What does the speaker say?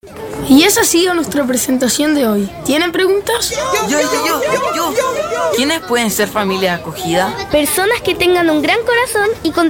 Y esa ha sido nuestra presentación de hoy. ¿Tienen preguntas? Yo. ¿Quiénes pueden ser familias acogidas? Personas que tengan un gran corazón y con